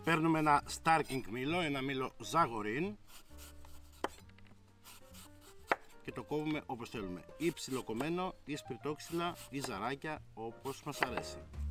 Παίρνουμε ένα Starking μήλο, ένα μήλο Zagorin και το κόβουμε όπως θέλουμε, ή ψιλοκομμένο ή σπιρτόξυλα ή ζαράκια, όπως μας αρέσει.